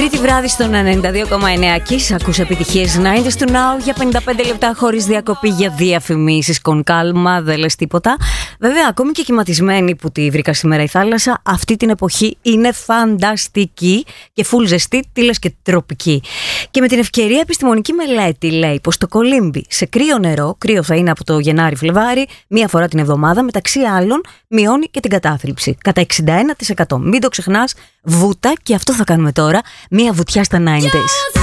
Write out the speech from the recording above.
Τρίτη βράδυ στον 92,9 Kiss. Ακούς επιτυχίες 90's του Now για 55 λεπτά χωρίς διακοπή για διαφημίσεις. Κονκάλμα, δεν λες τίποτα. Βέβαια, ακόμη και κυματισμένη που τη βρήκα σήμερα η θάλασσα, αυτή την εποχή είναι φανταστική και φουλ ζεστή, τι λες και τροπική. Και με την ευκαιρία, επιστημονική μελέτη λέει πως το κολύμπι σε κρύο νερό, κρύο θα είναι από το Γενάρη-Φλεβάρι, μία φορά την εβδομάδα, μεταξύ άλλων μειώνει και την κατάθλιψη κατά 61%. Μην το ξεχνάς, βούτα, και αυτό θα κάνουμε τώρα, μία βουτιά στα 90's.